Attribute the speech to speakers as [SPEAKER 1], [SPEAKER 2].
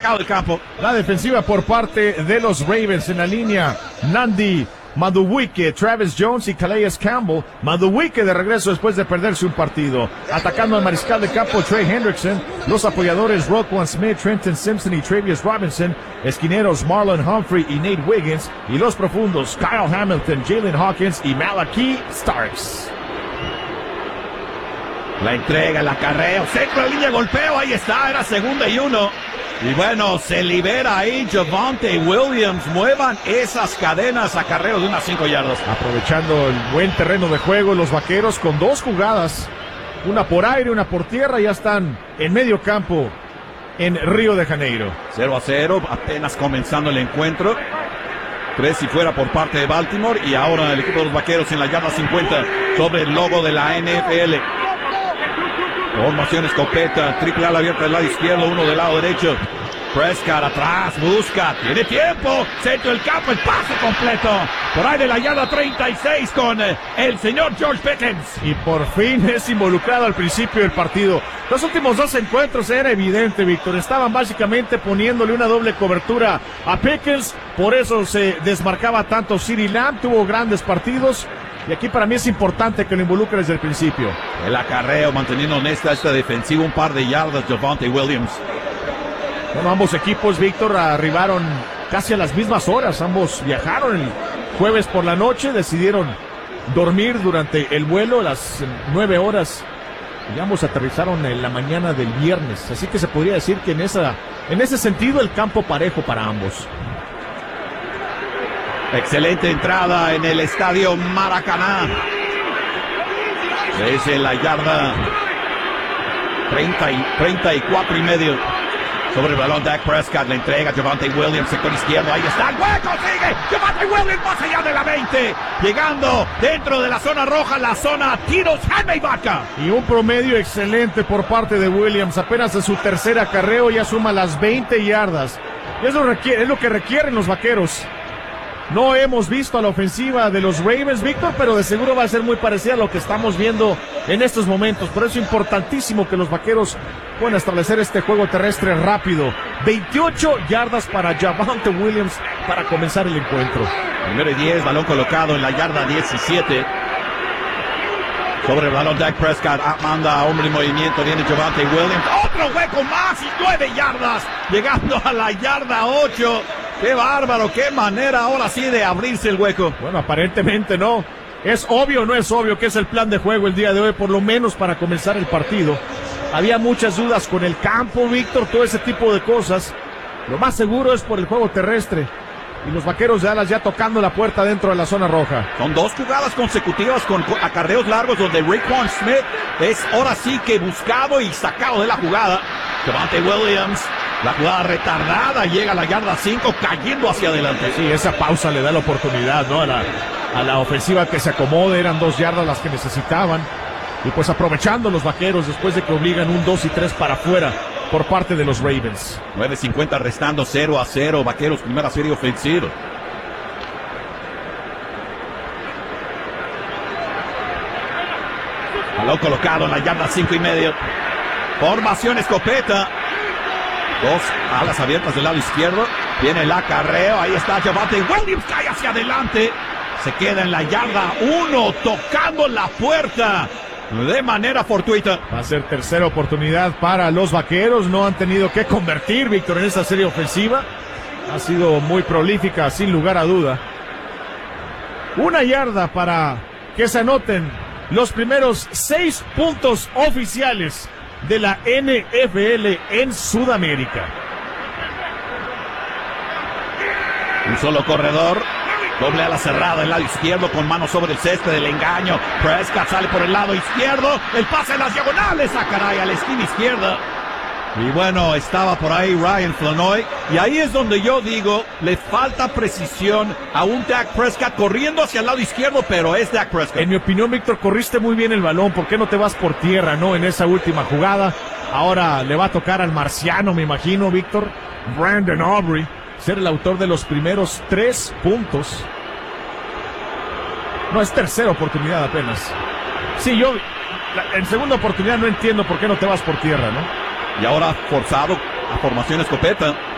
[SPEAKER 1] sacado del campo.
[SPEAKER 2] La defensiva por parte de los Ravens en la línea. Nandi Madubuike, Travis Jones y Calais Campbell. Madubuike de regreso después de perderse un partido. Atacando al mariscal de campo Trey Hendrickson. Los apoyadores Roquan Smith, Trenton Simpson y Travius Robinson. Esquineros Marlon Humphrey y Nate Wiggins. Y los profundos Kyle Hamilton, Jalen Hawkins y Malachi Starks.
[SPEAKER 1] La entrega, el acarreo, centro de línea de golpeo, ahí está, era 2nd y 1. Y bueno, se libera ahí Javonte Williams. Muevan esas cadenas, acarreo de unas 5 yardas.
[SPEAKER 2] Aprovechando el buen terreno de juego, los vaqueros con 2 jugadas. Una por aire, una por tierra, ya están en medio campo en Río de Janeiro.
[SPEAKER 1] 0-0, apenas comenzando el encuentro. 3 y fuera por parte de Baltimore. Y ahora el equipo de los vaqueros en la yarda 50 sobre el logo de la NFL. Formación escopeta, triple ala abierta del lado izquierdo, uno del lado derecho. Prescott atrás, busca, tiene tiempo, centro del campo, el pase completo. Por ahí de la yarda 36 con el señor George Pickens.
[SPEAKER 2] Y por fin es involucrado al principio del partido. Los últimos 2 encuentros era evidente, Víctor. Estaban básicamente poniéndole una doble cobertura a Pickens. Por eso se desmarcaba tanto. CeeDee Lamb tuvo grandes partidos. Y aquí para mí es importante que lo involucre desde el principio.
[SPEAKER 1] El acarreo, manteniendo honesta esta defensiva, un par de yardas, Javonte Williams.
[SPEAKER 2] Bueno, ambos equipos, Víctor, arribaron casi a las mismas horas. Ambos viajaron el jueves por la noche, decidieron dormir durante el vuelo, las 9 horas. Y ambos aterrizaron en la mañana del viernes. Así que se podría decir que en ese sentido el campo parejo para ambos.
[SPEAKER 1] Excelente entrada en el estadio Maracaná. Desde la yarda 34 y medio. Sobre el balón, Dak Prescott le entrega a Javonte Williams, sector izquierdo, ahí está, el hueco, sigue, Javonte Williams más allá de la 20, llegando dentro de la zona roja, la zona tiros, handmade vodka.
[SPEAKER 2] Y un promedio excelente por parte de Williams, apenas en su tercer acarreo ya suma las 20 yardas. Y eso es lo que requieren los vaqueros. No hemos visto a la ofensiva de los Ravens, Víctor, pero de seguro va a ser muy parecida a lo que estamos viendo en estos momentos. Por eso es importantísimo que los vaqueros puedan establecer este juego terrestre rápido. 28 yardas para Javonte Williams para comenzar el encuentro.
[SPEAKER 1] 1-10, balón colocado en la yarda 17. Sobre el balón, Dak Prescott manda a hombre en movimiento, viene Javonte Williams. Otro hueco más y 9 yardas, llegando a la yarda 8. ¡Qué bárbaro! ¡Qué manera ahora sí de abrirse el hueco!
[SPEAKER 2] Bueno, aparentemente no. ¿Es obvio o no es obvio que es el plan de juego el día de hoy, por lo menos para comenzar el partido? Había muchas dudas con el campo, Víctor, todo ese tipo de cosas. Lo más seguro es por el juego terrestre. Y los vaqueros de Dallas ya tocando la puerta dentro de la zona roja.
[SPEAKER 1] Son 2 jugadas consecutivas con acarreos largos donde Roquan Smith es ahora sí que buscado y sacado de la jugada. Javonte Williams, la jugada retardada, llega a la yarda 5 cayendo hacia adelante.
[SPEAKER 2] Sí, esa pausa le da la oportunidad, ¿no? A la ofensiva que se acomode, eran 2 yardas las que necesitaban. Y pues aprovechando los vaqueros después de que obligan un 2 y 3 para afuera por parte de los Ravens.
[SPEAKER 1] 9:50 restando, 0-0, vaqueros, primera serie ofensiva. Balón colocado en la yarda 5 y medio. Formación escopeta. 2 alas abiertas del lado izquierdo. Viene el acarreo. Ahí está Javonte Williams. Cae hacia adelante. Se queda en la yarda 1. Tocando la puerta de manera fortuita.
[SPEAKER 2] Va a ser tercera oportunidad para los vaqueros. No han tenido que convertir, Víctor, en esa serie ofensiva. Ha sido muy prolífica, sin lugar a duda. 1 yarda para que se anoten los primeros 6 puntos oficiales de la NFL en Sudamérica.
[SPEAKER 1] Un solo corredor, doble ala cerrada, el lado izquierdo con mano sobre el césped del engaño. Prescott sale por el lado izquierdo, el pase en las diagonales, a caray, a la esquina izquierda. Y bueno, estaba por ahí Ryan Flournoy, y ahí es donde yo digo, le falta precisión a un Dak Prescott corriendo hacia el lado izquierdo, pero es Dak Prescott.
[SPEAKER 2] En mi opinión, Víctor, corriste muy bien el balón. ¿Por qué no te vas por tierra, no? En esa última jugada. Ahora le va a tocar al marciano, me imagino, Víctor, Brandon Aubrey, ser el autor de los primeros 3 puntos. No, es tercera oportunidad apenas. Sí, en segunda oportunidad no entiendo por qué no te vas por tierra, ¿no?
[SPEAKER 1] Y ahora forzado a formación escopeta.